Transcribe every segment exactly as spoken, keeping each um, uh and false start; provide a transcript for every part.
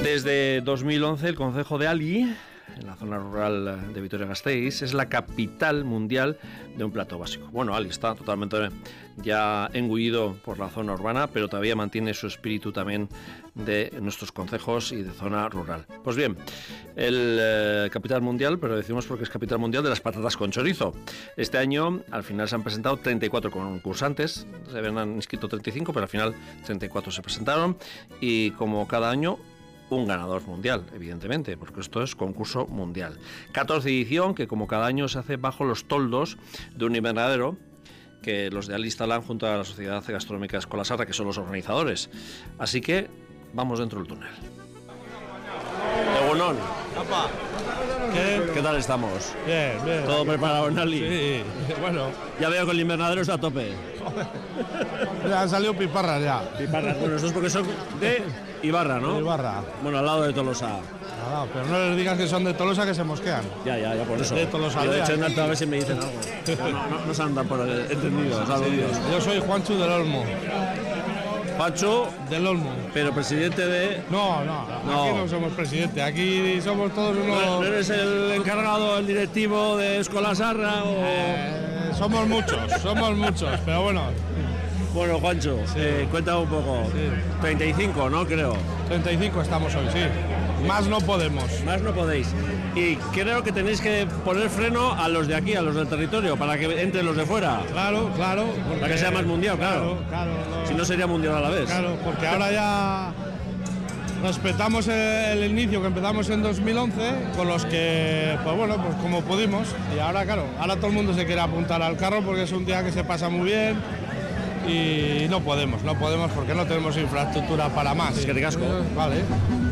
Desde dos mil once el concejo de Ali, en la zona rural de Vitoria-Gasteiz, es la capital mundial de un plato básico. Bueno, Ali está totalmente ya engullido por la zona urbana, pero todavía mantiene su espíritu también de nuestros concejos y de zona rural. Pues bien, el eh, capital mundial, pero decimos porque es capital mundial de las patatas con chorizo. Este año, al final, se han presentado treinta y cuatro concursantes, se habían inscrito treinta y cinco, pero al final treinta y cuatro se presentaron, y como cada año, un ganador mundial, evidentemente, porque esto es concurso mundial. catorce edición, que como cada año se hace bajo los toldos de un invernadero que los de Ali instalan junto a la Sociedad Gastronómica Escolasarra, que son los organizadores. Así que vamos dentro del túnel. Egunon. ¿Qué? ¿Qué tal estamos? Bien, bien. ¿Todo preparado en Ali? Sí, bueno. Ya veo que el invernadero está a tope. Ya han salido piparras ya. Piparras, bueno, esto es porque son de Ibarra, ¿no? De Ibarra. Bueno, al lado de Tolosa. Nada, pero no les digas que son de Tolosa, que se mosquean. Ya, ya, ya, por eso. De Tolosa. Yo de hecho en a ver si me dicen algo. No, no, no, no se andan por el entendidos, aludidos. Yo soy Juanchu del Olmo. Pacho Del Olmo. Pero presidente de... No, no, No. aquí no somos presidente, aquí somos todos ¿No unos... eres el encargado, el directivo de Escolasarra o...? Eh, somos muchos, somos muchos, pero bueno, Bueno, Juancho, Sí. eh, cuéntame un poco. Sí. treinta y cinco, ¿no? Creo. treinta y cinco estamos hoy, sí. Más no podemos. Más no podéis. Y creo que tenéis que poner freno a los de aquí, a los del territorio, para que entren los de fuera. Claro, claro. Para que sea más mundial, claro. Claro, claro. Si no, sería mundial a la vez. Claro, porque ahora ya respetamos el, el inicio que empezamos en dos mil once, con los que, pues bueno, pues como pudimos. Y ahora, claro, ahora todo el mundo se quiere apuntar al carro porque es un día que se pasa muy bien. Y no podemos, no podemos porque no tenemos infraestructura para más. Es que ricasco. Vale.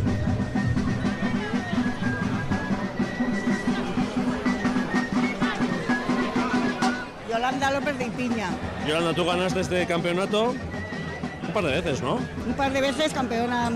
Yolanda López de Ipiña. Yolanda, tú ganaste este campeonato un par de veces, ¿no? Un par de veces campeona